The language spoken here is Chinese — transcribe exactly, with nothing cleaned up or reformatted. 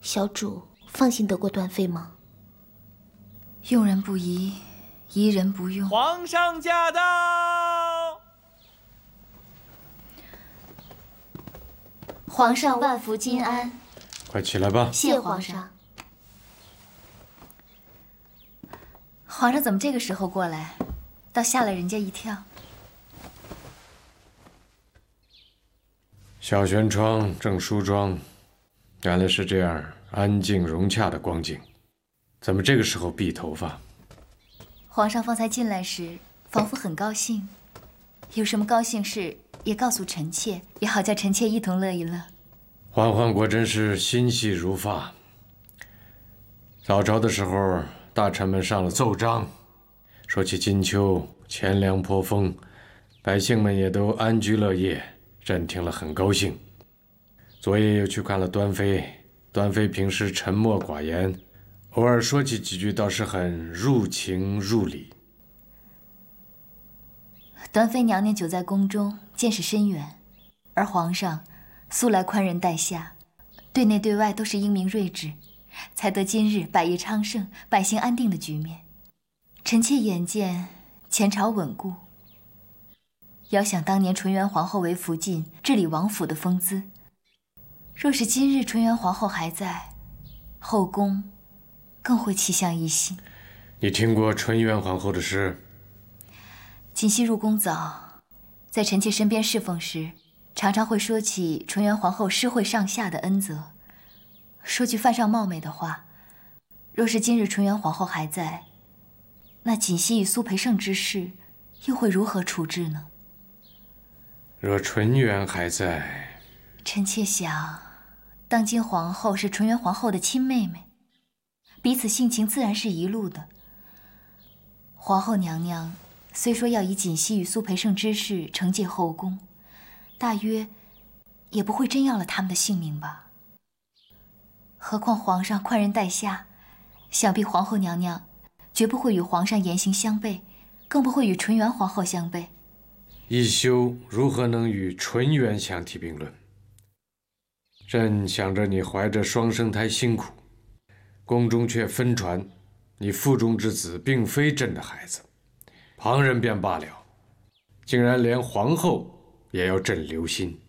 小主放心得过端妃吗？ 用人不疑，疑人不用。 皇上驾到！ 皇上万福金安。 快起来吧。 谢皇上。 皇上怎么这个时候过来，倒吓了人家一跳。 小轩窗正梳妆，原来是这样安静融洽的光景，怎么这个时候避头发？ 皇上方才进来时，仿佛很高兴，有什么高兴事也告诉臣妾，也好叫臣妾一同乐一乐。 嬛嬛果真是心细如发。早朝的时候，大臣们上了奏章，说起金秋钱粮颇丰，百姓们也都安居乐业，朕听了很高兴。昨夜又去看了端妃，端妃平时沉默寡言，偶尔说起几句倒是很入情入理。 端妃娘娘久在宫中，见识深远，而皇上素来宽仁待下，对内对外都是英明睿智，才得今日百业昌盛、百姓安定的局面。臣妾眼见前朝稳固，遥想当年纯元皇后为福晋治理王府的风姿，若是今日纯元皇后还在，后宫更会气象一新。 你听过纯元皇后的事？ 锦汐入宫早，在臣妾身边侍奉时，常常会说起纯元皇后施惠上下的恩泽。说句犯上冒昧的话，若是今日纯元皇后还在，那锦汐与苏培盛之事又会如何处置呢？ 若纯元还在， 臣妾想，当今皇后是纯元皇后的亲妹妹，彼此性情自然是一路的。皇后娘娘虽说要以锦汐与苏培盛之事惩戒后宫，大约也不会真要了他们的性命吧。何况皇上宽仁待下，想必皇后娘娘绝不会与皇上言行相悖，更不会与纯元皇后相悖。 一休如何能与纯元相提并论？朕想着你怀着双生胎辛苦，宫中却分传你腹中之子并非朕的孩子，旁人便罢了，竟然连皇后也要朕留心。